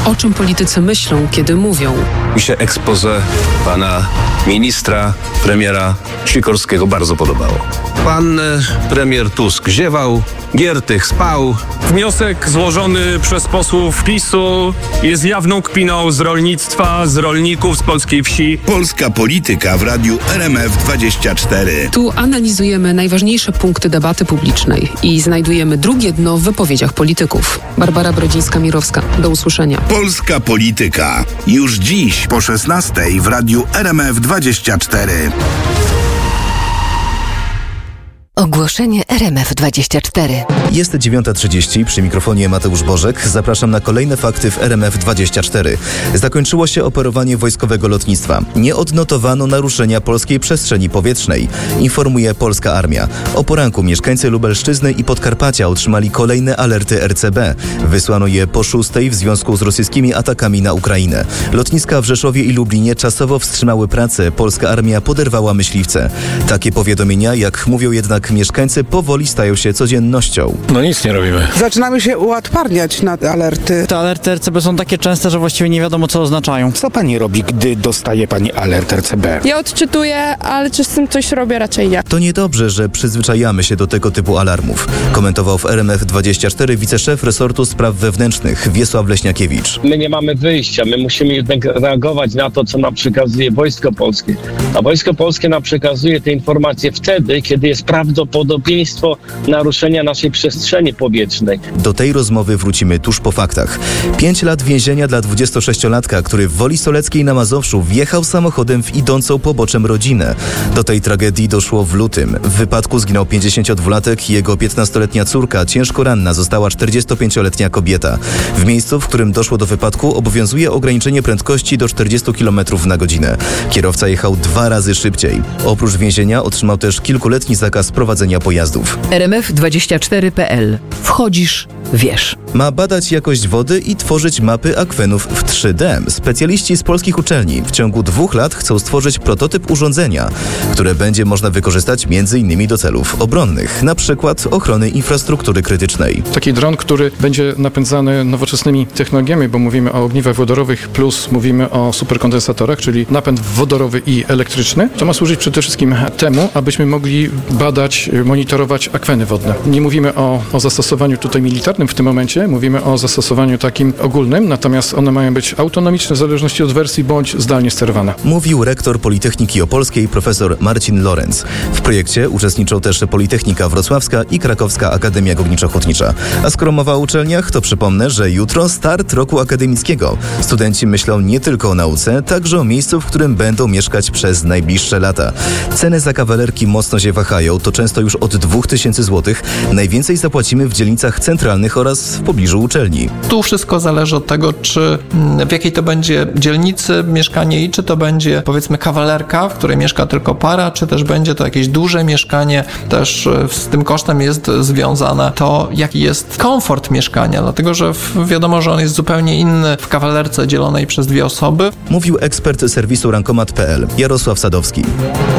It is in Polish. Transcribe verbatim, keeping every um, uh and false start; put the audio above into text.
O czym politycy myślą, kiedy mówią? Mi się expose pana ministra, premiera Sikorskiego bardzo podobało. Pan e, premier Tusk ziewał, Giertych spał. Wniosek złożony przez posłów PiSu jest jawną kpiną z rolnictwa, z rolników, z polskiej wsi. Polska polityka w radiu R M F dwadzieścia cztery. Tu analizujemy najważniejsze punkty debaty publicznej i znajdujemy drugie dno w wypowiedziach polityków. Barbara Brodzińska-Mirowska. Do usłyszenia. Polska polityka. Już dziś po szesnastej w radiu R M F dwadzieścia cztery. Ogłoszenie R M F dwadzieścia cztery. Jest dziewiąta trzydzieści, przy mikrofonie Mateusz Bożek. Zapraszam na kolejne fakty w R M F dwadzieścia cztery. Zakończyło się operowanie wojskowego lotnictwa. Nie odnotowano naruszenia polskiej przestrzeni powietrznej, informuje polska armia. O poranku mieszkańcy Lubelszczyzny i Podkarpacia otrzymali kolejne alerty R C B. Wysłano je po szóstej w związku z rosyjskimi atakami na Ukrainę. Lotniska w Rzeszowie i Lublinie czasowo wstrzymały pracę. Polska armia poderwała myśliwce. Takie powiadomienia, jak mówią jednak mieszkańcy, powoli stają się codziennością. No nic nie robimy. Zaczynamy się uodparniać na te alerty. Te alerty R C B są takie częste, że właściwie nie wiadomo, co oznaczają. Co pani robi, gdy dostaje pani alert R C B? Ja odczytuję, ale czy z tym coś robię? Raczej nie. To niedobrze, że przyzwyczajamy się do tego typu alarmów, komentował w R M F dwadzieścia cztery wiceszef resortu spraw wewnętrznych Wiesław Leśniakiewicz. My nie mamy wyjścia, my musimy jednak reagować na to, co nam przekazuje Wojsko Polskie. A Wojsko Polskie nam przekazuje te informacje wtedy, kiedy jest prawdopodobieństwo naruszenia naszej przestrzeni powietrznej. Do tej rozmowy wrócimy tuż po faktach. Pięć lat więzienia dla dwudziestosześciolatka, który w Woli Soleckiej na Mazowszu wjechał samochodem w idącą poboczem rodzinę. Do tej tragedii doszło w lutym. W wypadku zginął pięćdziesięciodwulatek i jego piętnastoletnia córka. Ciężko ranna została czterdziestopięcioletnia kobieta. W miejscu, w którym doszło do wypadku, obowiązuje ograniczenie prędkości do czterdziestu kilometrów na godzinę. Kierowca jechał dwa razy szybciej. Oprócz więzienia otrzymał też kilkuletni zakaz prowadzenia pojazdów. R M F dwadzieścia cztery kropka p l. Wchodzisz, wiesz. Ma badać jakość wody i tworzyć mapy akwenów w trzy D. Specjaliści z polskich uczelni w ciągu dwóch lat chcą stworzyć prototyp urządzenia, które będzie można wykorzystać między innymi do celów obronnych, na przykład ochrony infrastruktury krytycznej. Taki dron, który będzie napędzany nowoczesnymi technologiami, bo mówimy o ogniwach wodorowych plus mówimy o superkondensatorach, czyli napęd wodorowy i elektryczny. To ma służyć przede wszystkim temu, abyśmy mogli badać, monitorować akweny wodne. Nie mówimy o, o zastosowaniu tutaj militarnym w tym momencie, mówimy o zastosowaniu takim ogólnym, natomiast one mają być autonomiczne w zależności od wersji bądź zdalnie sterowane. Mówił rektor Politechniki Opolskiej profesor Marcin Lorenz. W projekcie uczestniczą też Politechnika Wrocławska i Krakowska Akademia Górniczo-Hutnicza. A skoro mowa o uczelniach, to przypomnę, że jutro start roku akademickiego. Studenci myślą nie tylko o nauce, także o miejscu, w którym będą mieszkać przez najbliższe lata. Ceny za kawalerki mocno się wahają, to często już od dwóch tysięcy złotych. Najwięcej zapłacimy w dzielnicach centralnych oraz w pobliżu uczelni. Tu wszystko zależy od tego, czy w jakiej to będzie dzielnicy mieszkanie i czy to będzie, powiedzmy, kawalerka, w której mieszka tylko para, czy też będzie to jakieś duże mieszkanie. Też z tym kosztem jest związane to, jaki jest komfort mieszkania, dlatego że wiadomo, że on jest zupełnie inny w kawalerce dzielonej przez dwie osoby. Mówił ekspert serwisu rankomat kropka p l Jarosław Sadowski.